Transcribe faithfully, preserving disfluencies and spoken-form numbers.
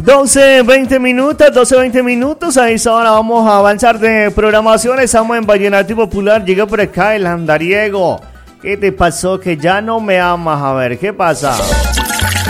doce, veinte minutos, doce, veinte minutos. A esta hora vamos a avanzar de programación. Estamos en Vallenato Popular. Llega por acá el andariego. ¿Qué te pasó? Que ya no me amas. A ver, ¿qué pasa?